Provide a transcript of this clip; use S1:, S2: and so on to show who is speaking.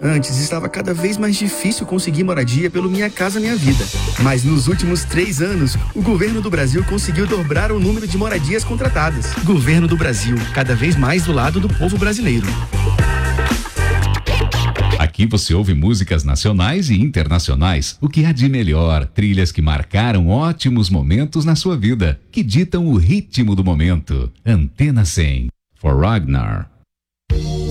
S1: Antes estava cada vez mais difícil conseguir moradia pelo Minha Casa Minha Vida. Mas nos últimos 3 anos, o governo do Brasil conseguiu dobrar o número de moradias contratadas. Governo do Brasil, cada vez mais do lado do povo brasileiro.
S2: Aqui você ouve músicas nacionais e internacionais, o que há de melhor, trilhas que marcaram ótimos momentos na sua vida, que ditam o ritmo do momento. Antena 100, for Ragnar.